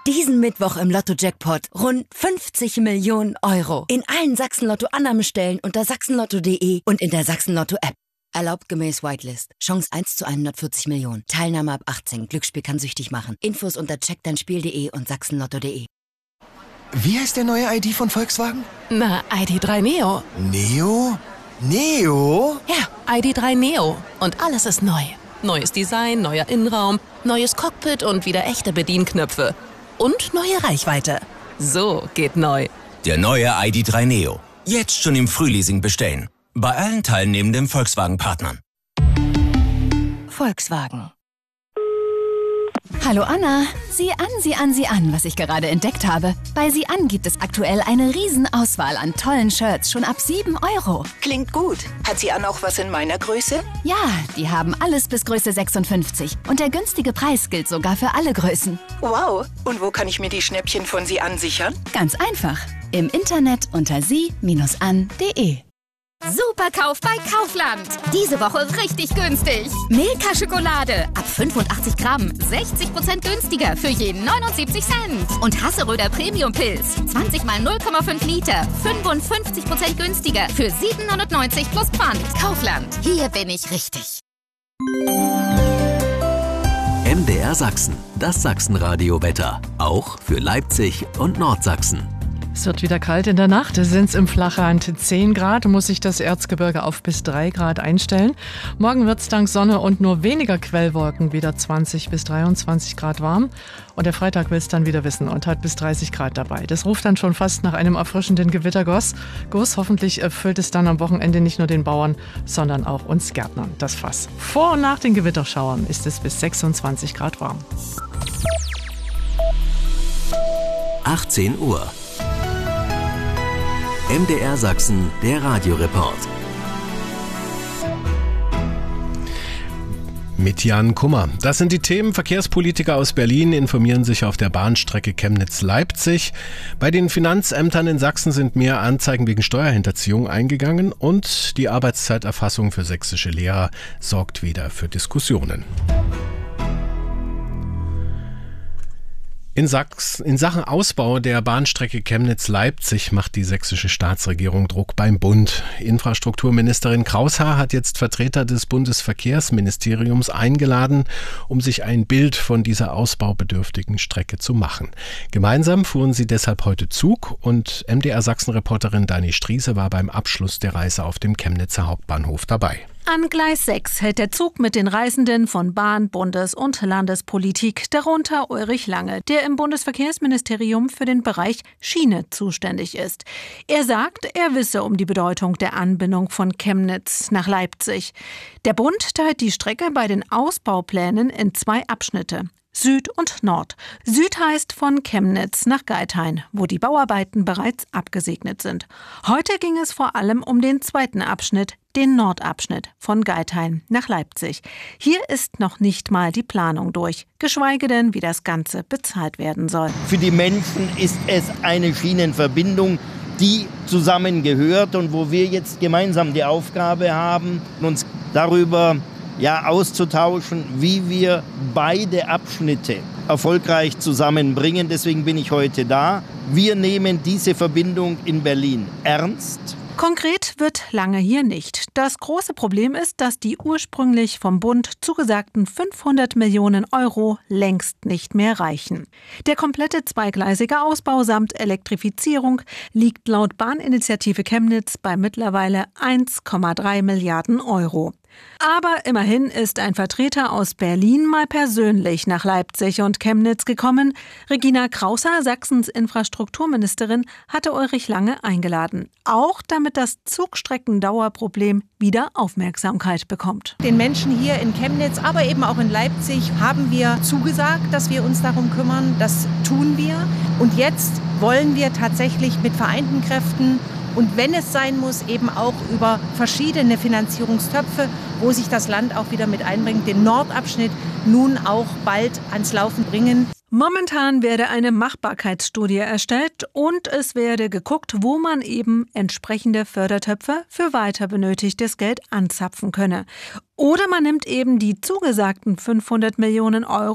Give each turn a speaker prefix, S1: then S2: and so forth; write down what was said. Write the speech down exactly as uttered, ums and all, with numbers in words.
S1: Diesen Mittwoch im Lotto-Jackpot rund fünfzig Millionen Euro. In allen Sachsen-Lotto-Annahmestellen unter sachsenlotto punkt de und in der Sachsen-Lotto-App. Erlaubt gemäß Whitelist. Chance eins zu hundertvierzig Millionen. Teilnahme ab achtzehn. Glücksspiel kann süchtig machen. Infos unter check dein spiel punkt de und sachsenlotto punkt de.
S2: Wie heißt der neue I D von Volkswagen?
S3: Na, I D drei Neo.
S2: Neo? Neo?
S3: Ja, I D drei Neo. Und alles ist neu. Neues Design, neuer Innenraum, neues Cockpit und wieder echte Bedienknöpfe. Und neue Reichweite. So geht neu.
S4: Der neue I D drei Neo. Jetzt schon im Frühleasing bestellen. Bei allen teilnehmenden Volkswagen-Partnern.
S1: Volkswagen.
S5: Hallo Anna, sieh an, sieh an, sieh an, was ich gerade entdeckt habe. Bei Sieh an gibt es aktuell eine Riesenauswahl an tollen Shirts, schon ab sieben Euro.
S6: Klingt gut. Hat Sieh an auch was in meiner Größe?
S5: Ja, die haben alles bis Größe sechsundfünfzig. Und der günstige Preis gilt sogar für alle Größen.
S6: Wow. Und wo kann ich mir die Schnäppchen von Sieh an sichern?
S5: Ganz einfach. Im Internet unter sie Bindestrich an punkt de.
S7: Superkauf bei Kaufland. Diese Woche richtig günstig. Milka Schokolade ab fünfundachtzig Gramm, sechzig Prozent günstiger für jeden neunundsiebzig Cent. Und Hasseröder Premium Pilz, zwanzig mal null Komma fünf Liter, fünfundfünfzig Prozent günstiger für siebenhundertneunzig plus Pfand. Kaufland, hier bin ich richtig.
S8: M D R Sachsen, das Sachsenradio-Wetter. Auch für Leipzig und Nordsachsen.
S9: Es wird wieder kalt in der Nacht. Es sind im Flachland zehn Grad, muss sich das Erzgebirge auf bis drei Grad einstellen. Morgen wird es dank Sonne und nur weniger Quellwolken wieder zwanzig bis dreiundzwanzig Grad warm. Und der Freitag will es dann wieder wissen und hat bis dreißig Grad dabei. Das ruft dann schon fast nach einem erfrischenden Gewitterguss. Guss, hoffentlich erfüllt es dann am Wochenende nicht nur den Bauern, sondern auch uns Gärtnern das Fass. Vor und nach den Gewitterschauern ist es bis sechsundzwanzig Grad warm.
S8: achtzehn Uhr. M D R Sachsen, der Radioreport.
S10: Mit Jan Kummer. Das sind die Themen. Verkehrspolitiker aus Berlin informieren sich auf der Bahnstrecke Chemnitz-Leipzig. Bei den Finanzämtern in Sachsen sind mehr Anzeigen wegen Steuerhinterziehung eingegangen und die Arbeitszeiterfassung für sächsische Lehrer sorgt wieder für Diskussionen. In, Sachs, in Sachen Ausbau der Bahnstrecke Chemnitz-Leipzig macht die sächsische Staatsregierung Druck beim Bund. Infrastrukturministerin Kraushaar hat jetzt Vertreter des Bundesverkehrsministeriums eingeladen, um sich ein Bild von dieser ausbaubedürftigen Strecke zu machen. Gemeinsam fuhren sie deshalb heute Zug und M D R Sachsen-Reporterin Dani Striese war beim Abschluss der Reise auf dem Chemnitzer Hauptbahnhof dabei.
S11: An Gleis sechs hält der Zug mit den Reisenden von Bahn-, Bundes- und Landespolitik, darunter Ulrich Lange, der im Bundesverkehrsministerium für den Bereich Schiene zuständig ist. Er sagt, er wisse um die Bedeutung der Anbindung von Chemnitz nach Leipzig. Der Bund teilt die Strecke bei den Ausbauplänen in zwei Abschnitte. Süd und Nord. Süd heißt von Chemnitz nach Geithain, wo die Bauarbeiten bereits abgesegnet sind. Heute ging es vor allem um den zweiten Abschnitt, den Nordabschnitt von Geithain nach Leipzig. Hier ist noch nicht mal die Planung durch, geschweige denn, wie das Ganze bezahlt werden soll.
S12: Für die Menschen ist es eine Schienenverbindung, die zusammengehört und wo wir jetzt gemeinsam die Aufgabe haben, uns darüber ja, auszutauschen, wie wir beide Abschnitte erfolgreich zusammenbringen. Deswegen bin ich heute da. Wir nehmen diese Verbindung in Berlin ernst.
S11: Konkret wird Lange hier nicht. Das große Problem ist, dass die ursprünglich vom Bund zugesagten fünfhundert Millionen Euro längst nicht mehr reichen. Der komplette zweigleisige Ausbau samt Elektrifizierung liegt laut Bahninitiative Chemnitz bei mittlerweile eins Komma drei Milliarden Euro. Aber immerhin ist ein Vertreter aus Berlin mal persönlich nach Leipzig und Chemnitz gekommen. Regina Kraushaar, Sachsens Infrastrukturministerin, hatte Ulrich Lange eingeladen. Auch damit das Zugstreckendauerproblem wieder Aufmerksamkeit bekommt.
S13: Den Menschen hier in Chemnitz, aber eben auch in Leipzig haben wir zugesagt, dass wir uns darum kümmern. Das tun wir. Und jetzt wollen wir tatsächlich mit vereinten Kräften und wenn es sein muss, eben auch über verschiedene Finanzierungstöpfe, wo sich das Land auch wieder mit einbringt, den Nordabschnitt nun auch bald ans Laufen bringen.
S11: Momentan werde eine Machbarkeitsstudie erstellt und es werde geguckt, wo man eben entsprechende Fördertöpfe für weiter benötigtes Geld anzapfen könne. Oder man nimmt eben die zugesagten fünfhundert Millionen Euro